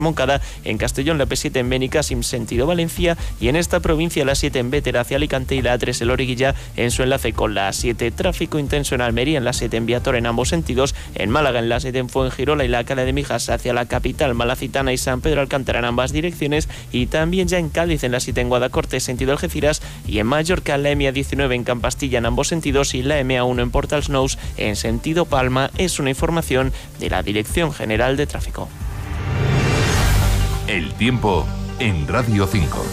Moncada, en Castellón la P7 en Benicàssim sentido Valencia y en esta provincia la 7 en Bétera hacia Alicante y la A3 en Loriguilla en su enlace con la A7. Tráfico intenso en Almería en la 7 en Viator en ambos sentidos, en Málaga en la 7 en Fuengirola y la Cala de Mijas hacia la capital malacitana y San Pedro Alcántara en ambas direcciones, y también ya en Cádiz en la 7 en Guadacorte sentido Algeciras, y en Mallorca la MA19 en Campastilla en ambos sentidos y la MA1 en Portalsnous en sentido Palma. Es una información de la Dirección General de Tráfico. El tiempo en Radio 5.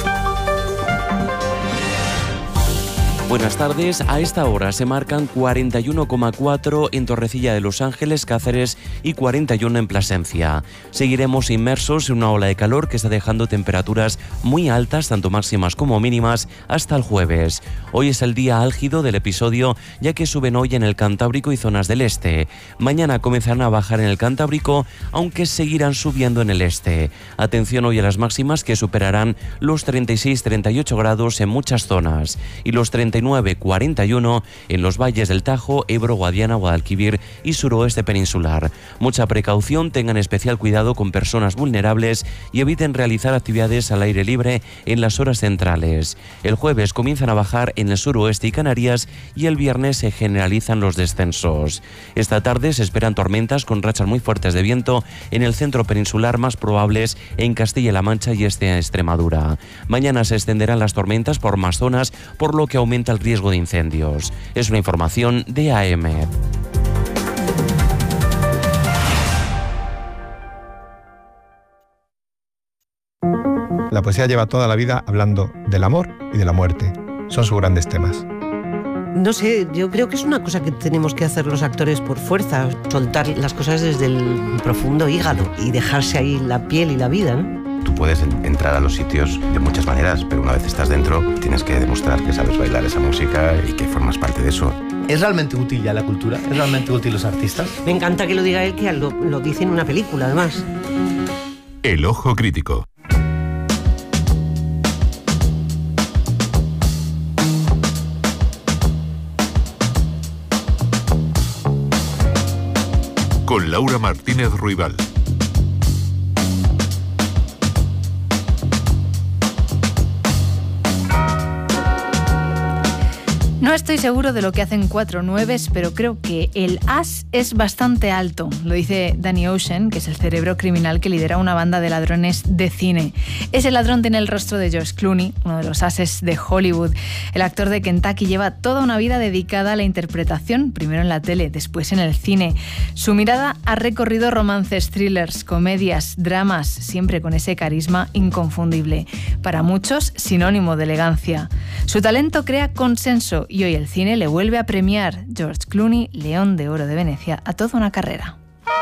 Buenas tardes. A esta hora se marcan 41,4 en Torrecilla de Los Ángeles, Cáceres y 41 en Plasencia. Seguiremos inmersos en una ola de calor que está dejando temperaturas muy altas, tanto máximas como mínimas, hasta el jueves. Hoy es el día álgido del episodio, ya que suben hoy en el Cantábrico y zonas del este. Mañana comenzarán a bajar en el Cantábrico, aunque seguirán subiendo en el este. Atención hoy a las máximas, que superarán los 36-38 grados en muchas zonas y los 39-41 en los valles del Tajo, Ebro, Guadiana, Guadalquivir y suroeste peninsular. Mucha precaución, tengan especial cuidado con personas vulnerables y eviten realizar actividades al aire libre en las horas centrales. El jueves comienzan a bajar en el suroeste y Canarias y el viernes se generalizan los descensos. Esta tarde se esperan tormentas con rachas muy fuertes de viento en el centro peninsular, más probables en Castilla-La Mancha y este a Extremadura. Mañana se extenderán las tormentas por más zonas, por lo que aumenta el riesgo de incendios. Es una información de AM. La poesía lleva toda la vida hablando del amor y de la muerte. Son sus grandes temas. No sé, yo creo que es una cosa que tenemos que hacer los actores por fuerza, soltar las cosas desde el profundo hígado y dejarse ahí la piel y la vida, ¿no? Tú puedes entrar a los sitios de muchas maneras, pero una vez estás dentro tienes que demostrar que sabes bailar esa música y que formas parte de eso. ¿Es realmente útil ya la cultura? ¿Es realmente útil los artistas? Me encanta que lo diga él, que lo dice en una película, además. El ojo crítico. Con Laura Martínez Ruibal. No estoy seguro de lo que hacen 4 nueves, pero creo que el as es bastante alto. Lo dice Danny Ocean, que es el cerebro criminal que lidera una banda de ladrones de cine. Ese ladrón tiene el rostro de George Clooney, uno de los ases de Hollywood. El actor de Kentucky lleva toda una vida dedicada a la interpretación, primero en la tele, después en el cine. Su mirada ha recorrido romances, thrillers, comedias, dramas, siempre con ese carisma inconfundible. Para muchos, sinónimo de elegancia. Su talento crea consenso y hoy el cine le vuelve a premiar. George Clooney, León de Oro de Venecia, a toda una carrera.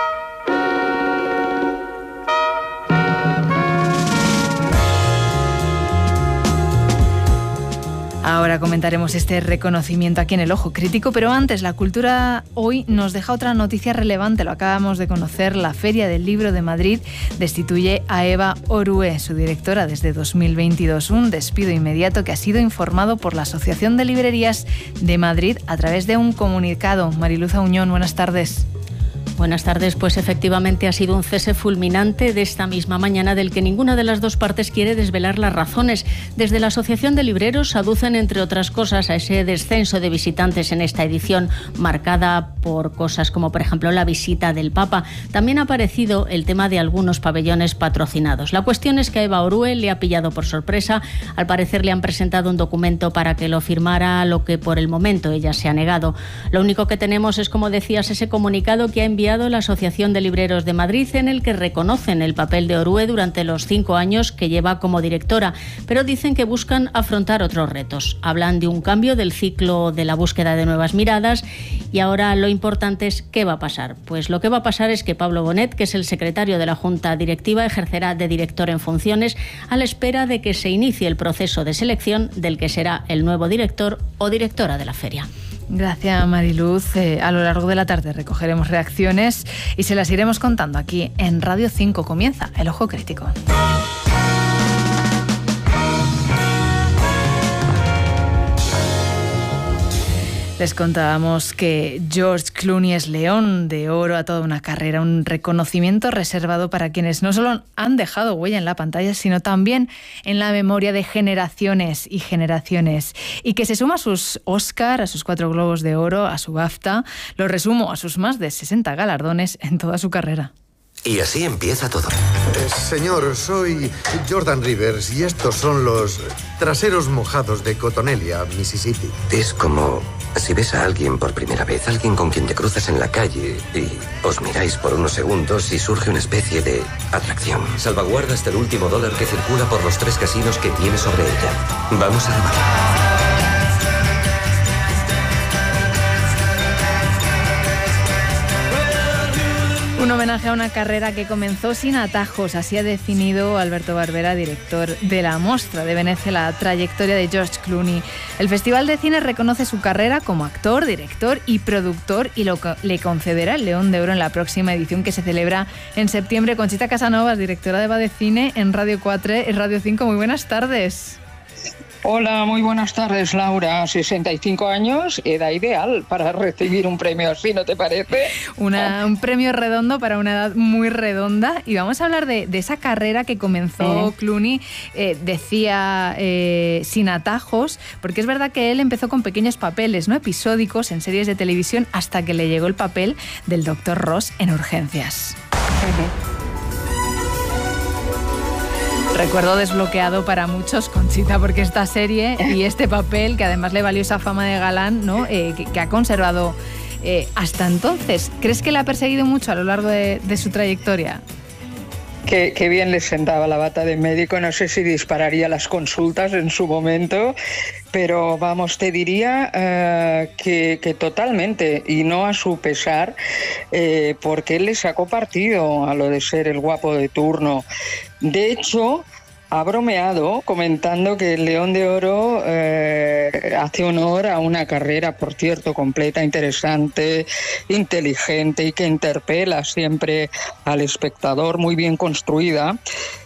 Ahora comentaremos este reconocimiento aquí en El Ojo Crítico, pero antes, la cultura hoy nos deja otra noticia relevante. Lo acabamos de conocer: la Feria del Libro de Madrid destituye a Eva Orue, su directora, desde 2022. Un despido inmediato que ha sido informado por la Asociación de Librerías de Madrid a través de un comunicado. Mariluz Auñón, buenas tardes. Buenas tardes. Pues efectivamente ha sido un cese fulminante de esta misma mañana del que ninguna de las dos partes quiere desvelar las razones. Desde la Asociación de Libreros aducen, entre otras cosas, a ese descenso de visitantes en esta edición, marcada por cosas como, por ejemplo, la visita del Papa. También ha aparecido el tema de algunos pabellones patrocinados. La cuestión es que a Eva Orue le ha pillado por sorpresa. Al parecer le han presentado un documento para que lo firmara, lo que por el momento ella se ha negado. Lo único que tenemos es, como decías, ese comunicado que ha enviado la Asociación de Libreros de Madrid, en el que reconocen el papel de Orue durante los 5 años que lleva como directora, pero dicen que buscan afrontar otros retos. Hablan de un cambio del ciclo de la búsqueda de nuevas miradas y ahora lo importante es ¿qué va a pasar? Pues lo que va a pasar es que Pablo Bonet, que es el secretario de la Junta Directiva, ejercerá de director en funciones a la espera de que se inicie el proceso de selección del que será el nuevo director o directora de la feria. Gracias, Mariluz. A lo largo de la tarde recogeremos reacciones y se las iremos contando aquí en Radio 5. Comienza El Ojo Crítico. Les contábamos que George Clooney es León de Oro a toda una carrera, un reconocimiento reservado para quienes no solo han dejado huella en la pantalla, sino también en la memoria de generaciones y generaciones, y que se suma a sus Oscar, a sus 4 Globos de Oro, a su BAFTA, lo resumo, a sus más de 60 galardones en toda su carrera. Y así empieza todo. Señor, soy Jordan Rivers y estos son los traseros mojados de Cotonelia, Mississippi. Es como si ves a alguien por primera vez, alguien con quien te cruzas en la calle y os miráis por unos segundos y surge una especie de atracción. Salvaguarda hasta el último dólar que circula por los 3 casinos que tiene sobre ella. Vamos a robarla. Un homenaje a una carrera que comenzó sin atajos, así ha definido Alberto Barbera, director de la Mostra de Venecia, la trayectoria de George Clooney. El Festival de Cine reconoce su carrera como actor, director y productor y le concederá el León de Oro en la próxima edición que se celebra en septiembre. Conchita Casanovas, directora de Badecine en Radio 4 y Radio 5. Muy buenas tardes. Hola, muy buenas tardes, Laura. 65 años, edad ideal para recibir un premio así, ¿no te parece? Un premio redondo para una edad muy redonda. Y vamos a hablar de esa carrera que comenzó Clooney, decía, sin atajos, porque es verdad que él empezó con pequeños papeles, ¿no?, episódicos en series de televisión, hasta que le llegó el papel del Dr. Ross en Urgencias. Recuerdo desbloqueado para muchos, Conchita, porque esta serie y este papel, que además le valió esa fama de galán, ¿no?, que ha conservado hasta entonces. ¿Crees que le ha perseguido mucho a lo largo de su trayectoria? Qué bien le sentaba la bata de médico. No sé si dispararía las consultas en su momento, pero vamos, te diría que totalmente, y no a su pesar, porque él le sacó partido a lo de ser el guapo de turno. De hecho, ha bromeado comentando que el León de Oro hace honor a una carrera, por cierto, completa, interesante, inteligente y que interpela siempre al espectador, muy bien construida.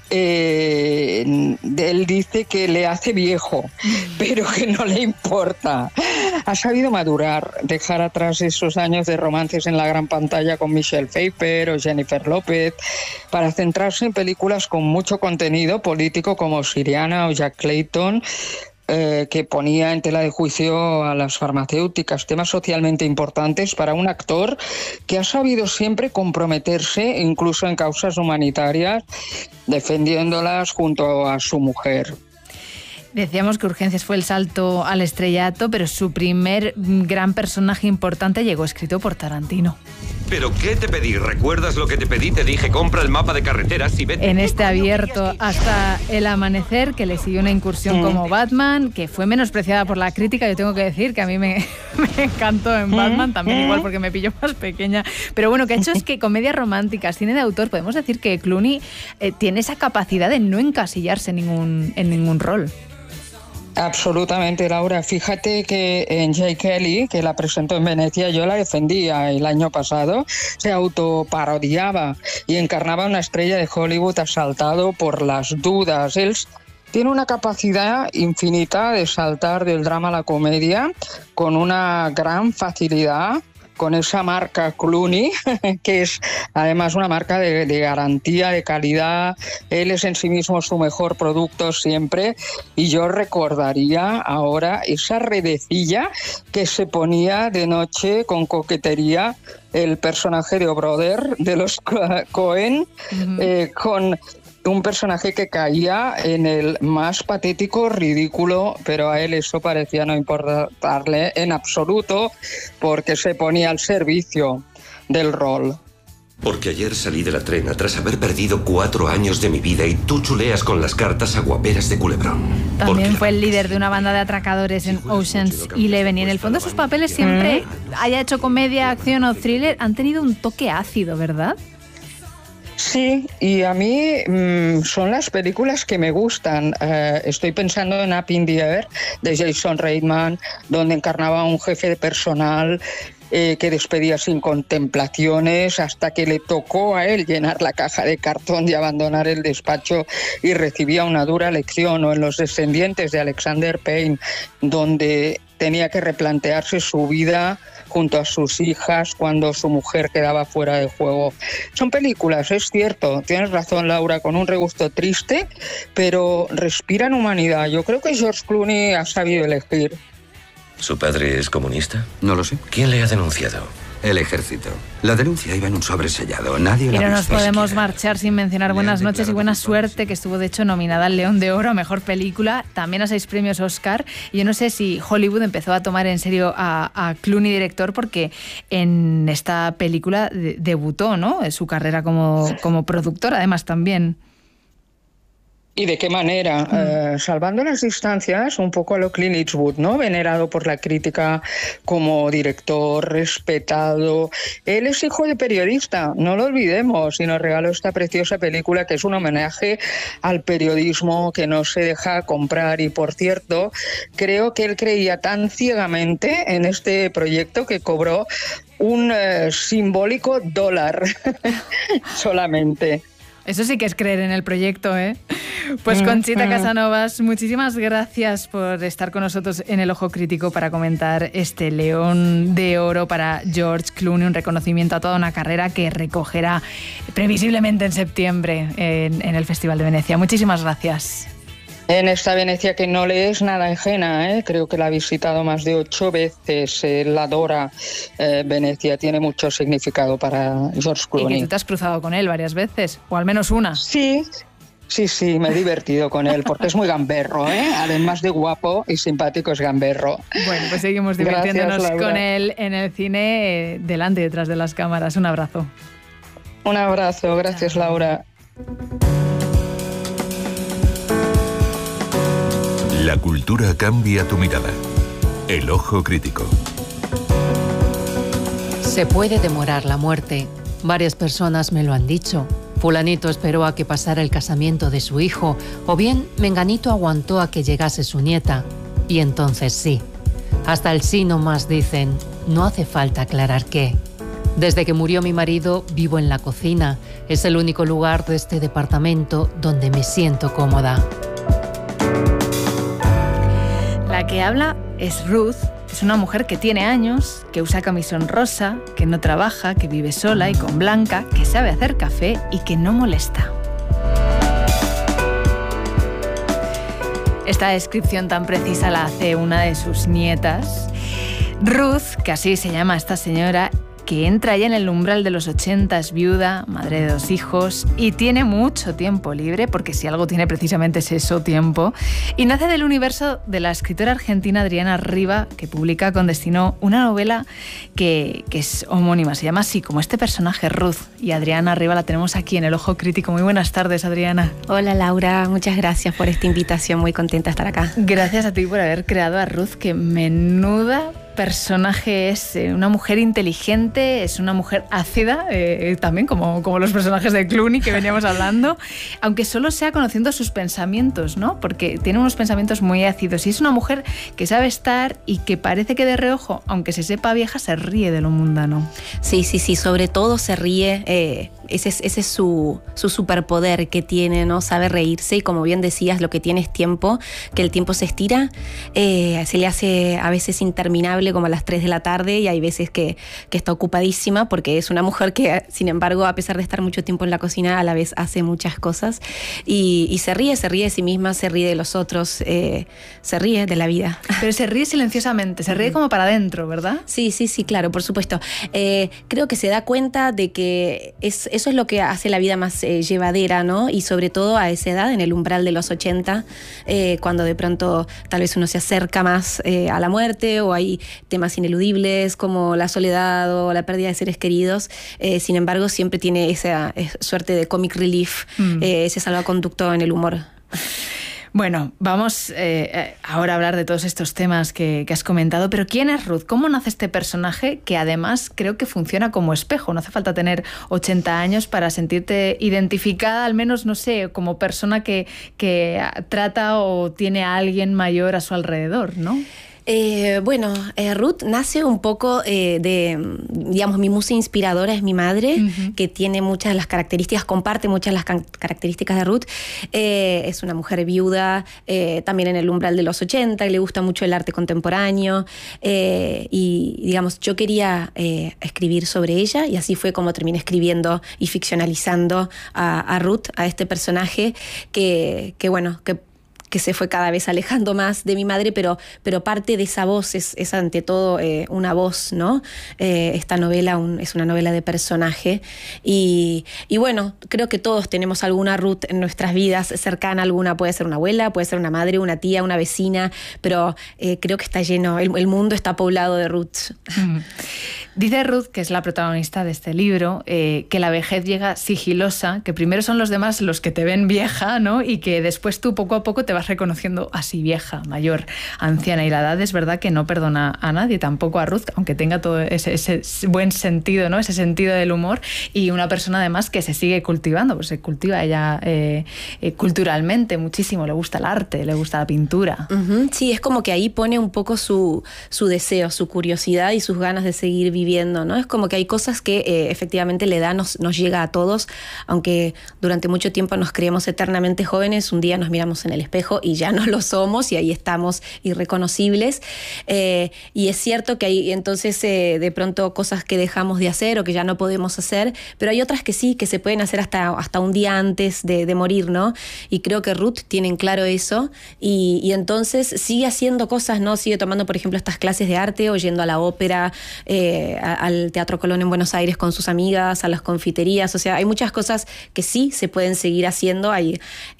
Él dice que le hace viejo, pero que no le importa. Ha sabido madurar, dejar atrás esos años de romances en la gran pantalla con Michelle Pfeiffer o Jennifer López, para centrarse en películas con mucho contenido político como Siriana o Jack Clayton, que ponía en tela de juicio a las farmacéuticas, temas socialmente importantes para un actor que ha sabido siempre comprometerse incluso en causas humanitarias, defendiéndolas junto a su mujer. Decíamos que Urgencias fue el salto al estrellato, pero su primer gran personaje importante llegó escrito por Tarantino. ¿Pero qué te pedí? ¿Recuerdas lo que te pedí? Te dije, compra el mapa de carreteras y vete. En este Abierto hasta el amanecer, que le siguió una incursión como Batman, que fue menospreciada por la crítica. Yo tengo que decir que a mí me encantó en Batman, también igual porque me pilló más pequeña. Pero bueno, que ha hecho es que comedias románticas, cine de autor, podemos decir que Clooney tiene esa capacidad de no encasillarse en ningún rol. Absolutamente, Laura. Fíjate que en Jay Kelly, que la presentó en Venecia, yo la defendía el año pasado, se autoparodiaba y encarnaba una estrella de Hollywood asaltado por las dudas. Él tiene una capacidad infinita de saltar del drama a la comedia con una gran facilidad, con esa marca Clooney, que es además una marca de garantía, de calidad. Él es en sí mismo su mejor producto siempre, y yo recordaría ahora esa redecilla que se ponía de noche con coquetería el personaje de O'Brother de los Coen, con un personaje que caía en el más patético ridículo, pero a él eso parecía no importarle en absoluto, porque se ponía al servicio del rol. Porque ayer salí de la trena tras haber perdido 4 años de mi vida y tú chuleas con las cartas aguaperas de Culebrón. También fue el líder de una banda de atracadores en Ocean's 11 y en el fondo sus papeles siempre, haya hecho comedia, acción o thriller, han tenido un toque ácido, ¿verdad? Sí, y a mí son las películas que me gustan. Estoy pensando en Up in the Air, de Jason Reitman, donde encarnaba a un jefe de personal que despedía sin contemplaciones, hasta que le tocó a él llenar la caja de cartón y abandonar el despacho, y recibía una dura lección. O en Los descendientes de Alexander Payne, donde tenía que replantearse su vida junto a sus hijas cuando su mujer quedaba fuera de juego. Son películas, es cierto, tienes razón Laura, con un regusto triste, pero respiran humanidad. Yo creo que George Clooney ha sabido elegir. ¿Su padre es comunista? No lo sé. ¿Quién le ha denunciado? El ejército. La denuncia iba en un sobresellado. Nadie la Y no nos visto. podemos marchar sin mencionar Buenas noches y buena suerte, que estuvo de hecho nominada al León de Oro a Mejor Película, también a 6 premios Oscar. Y yo no sé si Hollywood empezó a tomar en serio a Clooney director, porque en esta película debutó, ¿no? Su carrera como productor, además también. ¿Y de qué manera? Salvando las distancias, un poco a lo Clint Eastwood, ¿no? Venerado por la crítica como director, respetado. Él es hijo de periodista, no lo olvidemos, y nos regaló esta preciosa película que es un homenaje al periodismo que no se deja comprar. Y por cierto, creo que él creía tan ciegamente en este proyecto que cobró un simbólico $1 solamente. Eso sí que es creer en el proyecto, ¿eh? Pues Conchita Casanovas, muchísimas gracias por estar con nosotros en El Ojo Crítico para comentar este León de Oro para George Clooney, un reconocimiento a toda una carrera que recogerá previsiblemente en septiembre en el Festival de Venecia. Muchísimas gracias. En esta Venecia que no le es nada ajena, creo que la ha visitado más de 8 veces, la adora Venecia, tiene mucho significado para George Clooney. Y que tú te has cruzado con él varias veces, o al menos una. Sí, me he divertido con él, porque es muy gamberro, además de guapo y simpático es gamberro. Bueno, pues seguimos divirtiéndonos Gracias, con él en el cine, delante y detrás de las cámaras. Un abrazo. Un abrazo, gracias Laura. La cultura cambia tu mirada. El Ojo Crítico. Se puede demorar la muerte. Varias personas me lo han dicho. Fulanito esperó a que pasara el casamiento de su hijo, o bien Menganito aguantó a que llegase su nieta. Y entonces sí. Hasta el sí nomás dicen, no hace falta aclarar qué. Desde que murió mi marido, vivo en la cocina. Es el único lugar de este departamento donde me siento cómoda. La que habla es Ruth. Es una mujer que tiene años, que usa camisón rosa, que no trabaja, que vive sola y con Blanca, que sabe hacer café y que no molesta. Esta descripción tan precisa la hace una de sus nietas. Ruth, que así se llama esta señora, que entra ya en el umbral de los 80, es viuda, madre de 2 hijos y tiene mucho tiempo libre, porque si algo tiene precisamente es eso, tiempo, y nace del universo de la escritora argentina Adriana Riva, que publica con Destino una novela que es homónima, se llama así, como este personaje, Ruth, y Adriana Riva la tenemos aquí en El Ojo Crítico. Muy buenas tardes, Adriana. Hola Laura, muchas gracias por esta invitación, muy contenta de estar acá. Gracias a ti por haber creado a Ruth, que menuda personaje es, una mujer inteligente, es una mujer ácida, también como los personajes de Clooney que veníamos hablando, aunque solo sea conociendo sus pensamientos, ¿no? Porque tiene unos pensamientos muy ácidos y es una mujer que sabe estar y que parece que de reojo, aunque se sepa vieja, se ríe de lo mundano. Sí, sobre todo se ríe, ese es su superpoder que tiene, ¿no? Sabe reírse y, como bien decías, lo que tiene es tiempo, que el tiempo se estira, se le hace a veces interminable, como a las 3 de la tarde, y hay veces que está ocupadísima, porque es una mujer que, sin embargo, a pesar de estar mucho tiempo en la cocina, a la vez hace muchas cosas y se ríe de sí misma, se ríe de los otros, se ríe de la vida. Pero se ríe silenciosamente, se ríe como para adentro, ¿verdad? Sí, claro, por supuesto. Creo que se da cuenta de que eso es lo que hace la vida más llevadera, ¿no? Y sobre todo a esa edad, en el umbral de los 80, cuando de pronto tal vez uno se acerca más a la muerte, o hay temas ineludibles como la soledad o la pérdida de seres queridos. Sin embargo, siempre tiene esa suerte de comic relief, ese salvaconducto en el humor. Bueno, vamos ahora a hablar de todos estos temas que has comentado, pero ¿quién es Ruth? ¿Cómo nace este personaje que además creo que funciona como espejo? No hace falta tener 80 años para sentirte identificada, al menos, no sé, como persona que trata o tiene a alguien mayor a su alrededor, ¿no? Ruth nace un poco digamos, mi musa inspiradora es mi madre, que tiene muchas de las características, comparte muchas de las características de Ruth. Es una mujer viuda, también en el umbral de los 80, y le gusta mucho el arte contemporáneo. Y, digamos, yo quería escribir sobre ella, y así fue como terminé escribiendo y ficcionalizando a Ruth, a este personaje que se fue cada vez alejando más de mi madre, pero parte de esa voz es ante todo una voz, ¿no? Esta novela es una novela de personaje y bueno, creo que todos tenemos alguna Ruth en nuestras vidas cercana, alguna puede ser una abuela, puede ser una madre, una tía, una vecina, pero creo que está lleno, el mundo está poblado de Ruth. Dice Ruth, que es la protagonista de este libro, que la vejez llega sigilosa, que primero son los demás los que te ven vieja, ¿no? Y que después tú poco a poco te vas reconociendo así vieja, mayor, anciana. Y la edad es verdad que no perdona a nadie, tampoco a Ruth, aunque tenga todo ese buen sentido, ¿no? Ese sentido del humor, y una persona además que se sigue cultivando, pues se cultiva ella culturalmente muchísimo, le gusta el arte, le gusta la pintura. Sí, es como que ahí pone un poco su deseo, su curiosidad y sus ganas de seguir viviendo, ¿no? Es como que hay cosas que efectivamente la edad nos llega a todos, aunque durante mucho tiempo nos creemos eternamente jóvenes, un día nos miramos en el espejo y ya no lo somos, y ahí estamos irreconocibles. Y es cierto que hay entonces de pronto cosas que dejamos de hacer o que ya no podemos hacer, pero hay otras que sí, que se pueden hacer hasta un día antes de morir, ¿no? Y creo que Ruth tiene en claro eso, y entonces sigue haciendo cosas, ¿no? Sigue tomando, por ejemplo, estas clases de arte, o yendo a la ópera, al Teatro Colón en Buenos Aires con sus amigas, a las confiterías. O sea, hay muchas cosas que sí se pueden seguir haciendo. Hay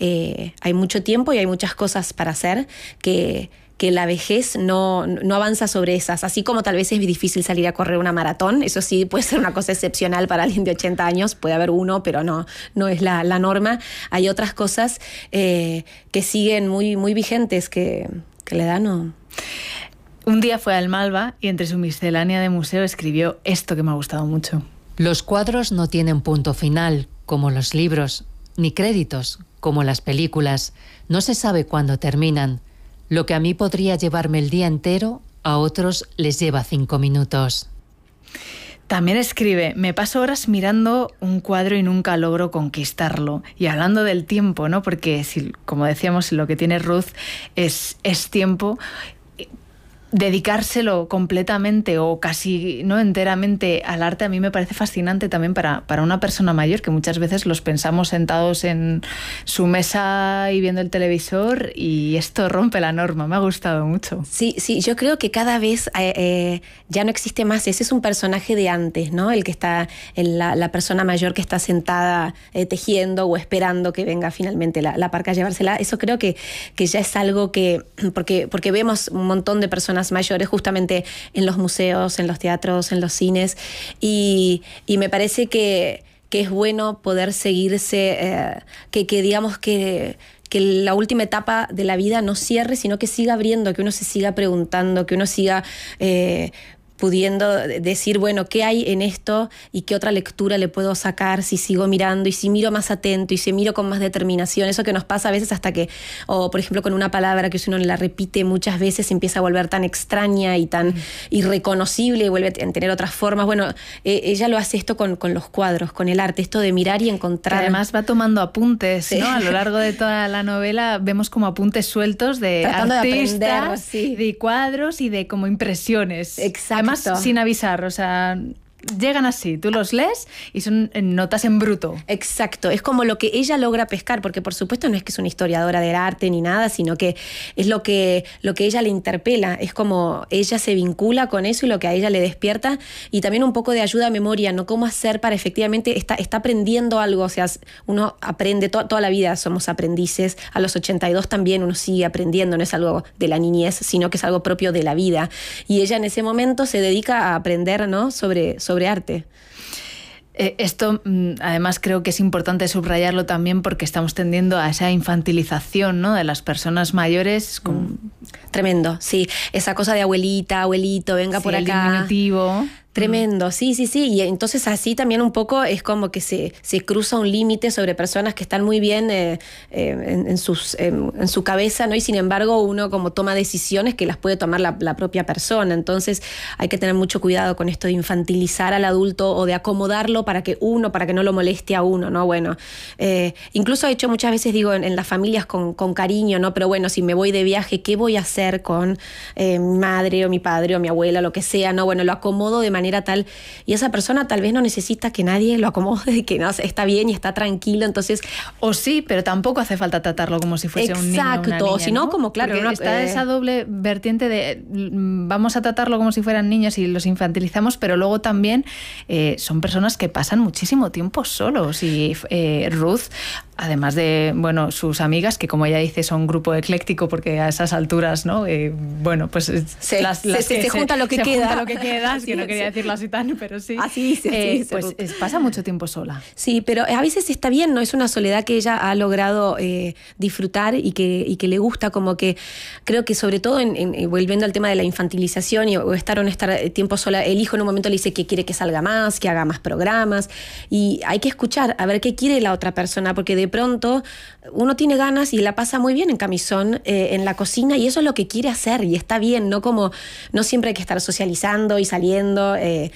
mucho tiempo y hay muchas cosas para hacer que la vejez no avanza sobre esas. Así como tal vez es difícil salir a correr una maratón, eso sí puede ser una cosa excepcional para alguien de 80 años, puede haber uno, pero no es la norma. Hay otras cosas que siguen muy, muy vigentes, que la edad no... Un día fue al Malva y entre su miscelánea de museo escribió esto que me ha gustado mucho. Los cuadros no tienen punto final, como los libros, ni créditos, como las películas. No se sabe cuándo terminan. Lo que a mí podría llevarme el día entero, a otros les lleva 5 minutos. También escribe, me paso horas mirando un cuadro y nunca logro conquistarlo. Y hablando del tiempo, ¿no? Porque, como decíamos, lo que tiene Ruth es tiempo. Dedicárselo completamente o casi no enteramente al arte a mí me parece fascinante también para una persona mayor, que muchas veces los pensamos sentados en su mesa y viendo el televisor, y esto rompe la norma. Me ha gustado mucho. Sí, yo creo que cada vez ya no existe más. Ese es un personaje de antes, ¿no? El que está, la persona mayor que está sentada tejiendo o esperando que venga finalmente la parca a llevársela. Eso creo que ya es algo que... Porque vemos un montón de personas mayores justamente en los museos, en los teatros, en los cines, y me parece que es bueno poder seguirse, que digamos que la última etapa de la vida no cierre, sino que siga abriendo, que uno se siga preguntando, que uno siga pudiendo decir, bueno, ¿qué hay en esto y qué otra lectura le puedo sacar si sigo mirando y si miro más atento y si miro con más determinación? Eso que nos pasa a veces hasta que, o por ejemplo con una palabra que si uno la repite muchas veces empieza a volver tan extraña y tan irreconocible y vuelve a tener otras formas. Bueno, ella lo hace esto con los cuadros, con el arte, esto de mirar y encontrar. Que además va tomando apuntes, ¿no? A lo largo de toda la novela vemos como apuntes sueltos de tratando artistas, de aprender, sí, de cuadros y de como impresiones. Exacto. Además, sin avisar, o sea... Llegan así, tú los lees y son notas en bruto. Exacto, es como lo que ella logra pescar, porque por supuesto no es que es una historiadora del arte ni nada, sino que es lo que ella le interpela, es como ella se vincula con eso y lo que a ella le despierta, y también un poco de ayuda a memoria, ¿no? Cómo hacer para efectivamente, está aprendiendo algo, o sea, uno aprende, toda la vida somos aprendices, a los 82 también uno sigue aprendiendo, no es algo de la niñez, sino que es algo propio de la vida, y ella en ese momento se dedica a aprender, ¿no? sobre arte. Esto además creo que es importante subrayarlo también porque estamos tendiendo a esa infantilización, ¿no? De las personas mayores. Tremendo, sí. Esa cosa de abuelita, abuelito, venga, sí, por acá. El diminutivo. Tremendo, sí. Y entonces así también un poco es como que se cruza un límite sobre personas que están muy bien en su cabeza, ¿no? Y sin embargo uno como toma decisiones que las puede tomar la propia persona. Entonces hay que tener mucho cuidado con esto de infantilizar al adulto o de acomodarlo para que no lo moleste a uno, ¿no? Bueno, incluso he hecho muchas veces, digo, en las familias con cariño, ¿no? Pero bueno, si me voy de viaje, ¿qué voy a hacer con mi madre o mi padre o mi abuela, lo que sea, ¿no? Bueno, lo acomodo de manera tal, y esa persona tal vez no necesita que nadie lo acomode, que no, está bien y está tranquilo, entonces... O sí, pero tampoco hace falta tratarlo como si fuese un niño o una niña, ¿no? Si no, como claro... Porque está esa doble vertiente de vamos a tratarlo como si fueran niños y los infantilizamos, pero luego también son personas que pasan muchísimo tiempo solos, y Ruth, además de, bueno, sus amigas, que como ella dice son un grupo ecléctico porque a esas alturas, ¿no? Bueno, pues se junta lo que queda. Que no quería decirlo así tan, pero sí. Así pues pasa mucho tiempo sola. Sí, pero a veces está bien, ¿no? Es una soledad que ella ha logrado disfrutar y que le gusta, como que creo que sobre todo volviendo al tema de la infantilización o estar o no estar tiempo sola, el hijo en un momento le dice que quiere que salga más, que haga más programas, y hay que escuchar a ver qué quiere la otra persona, porque de pronto uno tiene ganas y la pasa muy bien en camisón en la cocina, y eso es lo que quiere hacer y está bien, no siempre hay que estar socializando y saliendo.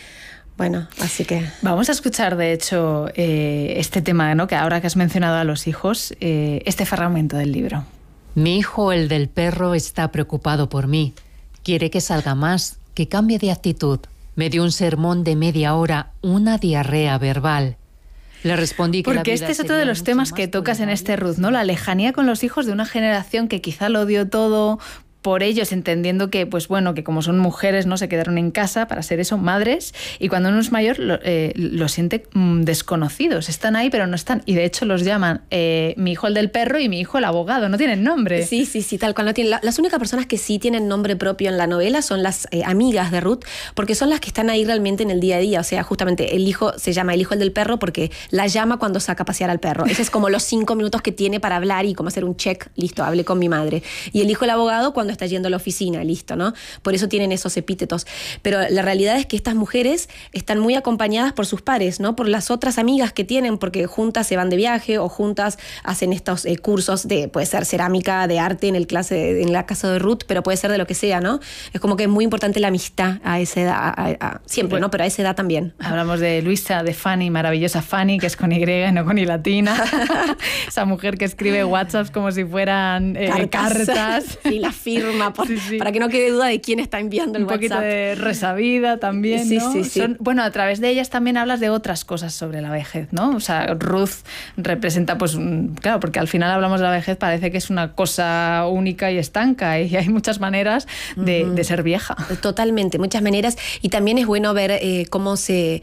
Bueno, así que... Vamos a escuchar, de hecho, este tema, ¿no? Que ahora que has mencionado a los hijos, este fragmento del libro. Mi hijo, el del perro, está preocupado por mí. Quiere que salga más, que cambie de actitud. Me dio un sermón de media hora, una diarrea verbal. Le respondí que porque este es otro de los temas que tocas en este Ruth, ¿no? La lejanía con los hijos de una generación que quizá lo dio todo por ellos, entendiendo que, pues bueno, que como son mujeres, ¿no? Se quedaron en casa para ser eso, madres, y cuando uno es mayor lo siente desconocidos. Están ahí, pero no están. Y de hecho los llaman mi hijo el del perro y mi hijo el abogado. No tienen nombre. Sí, tal cual no tienen. Las únicas personas que sí tienen nombre propio en la novela son las amigas de Ruth, porque son las que están ahí realmente en el día a día. O sea, justamente el hijo se llama el hijo el del perro porque la llama cuando saca a pasear al perro. Ese es como los 5 minutos que tiene para hablar y como hacer un check. Listo, hablé con mi madre. Y el hijo el abogado cuando está yendo a la oficina, listo, ¿no? Por eso tienen esos epítetos. Pero la realidad es que estas mujeres están muy acompañadas por sus pares, ¿no? Por las otras amigas que tienen, porque juntas se van de viaje o juntas hacen estos cursos de, puede ser cerámica, de arte en la casa de Ruth, pero puede ser de lo que sea, ¿no? Es como que es muy importante la amistad a esa edad, siempre, bueno, ¿no? Pero a esa edad también. Hablamos de Luisa, de Fanny, maravillosa Fanny, que es con Y, no con I latina. Esa mujer que escribe WhatsApps como si fueran cartas. Y la firma para que no quede duda de quién está enviando el WhatsApp. Un poquito de resabida también, ¿no? Sí. Bueno, a través de ellas también hablas de otras cosas sobre la vejez, ¿no? O sea, Ruth representa, pues, claro, porque al final hablamos de la vejez, parece que es una cosa única y estanca, y hay muchas maneras de ser vieja. Totalmente, muchas maneras, y también es bueno ver cómo se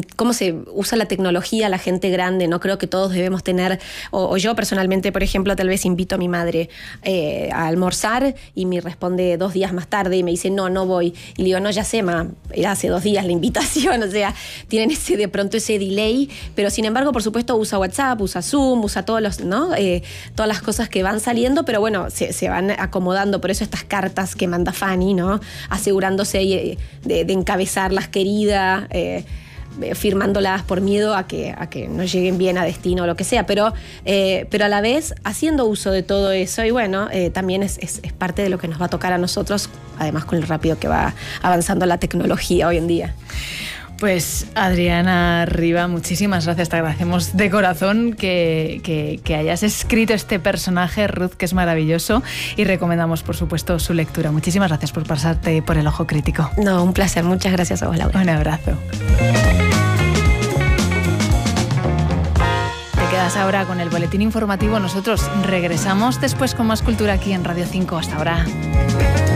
usa la tecnología, la gente grande, ¿no? Creo que todos debemos tener, o yo personalmente, por ejemplo, tal vez invito a mi madre a almorzar y me responde 2 días más tarde y me dice, no voy. Y le digo, no, ya sé, era hace 2 días la invitación. O sea, tienen de pronto ese delay, pero sin embargo, por supuesto, usa WhatsApp, usa Zoom, usa todos los, ¿no? Todas las cosas que van saliendo, pero bueno, se van acomodando. Por eso estas cartas que manda Fanny, ¿no? Asegurándose de encabezarlas, querida, firmándolas por miedo a que no lleguen bien a destino o lo que sea, pero a la vez haciendo uso de todo eso, y bueno, también es parte de lo que nos va a tocar a nosotros, además con lo rápido que va avanzando la tecnología hoy en día. Pues Adriana Riba, muchísimas gracias, te agradecemos de corazón que hayas escrito este personaje, Ruth, que es maravilloso, y recomendamos, por supuesto, su lectura. Muchísimas gracias por pasarte por el Ojo Crítico. No, un placer, muchas gracias a vos, Laura. Un abrazo. Te quedas ahora con el boletín informativo, nosotros regresamos después con más cultura aquí en Radio 5. Hasta ahora.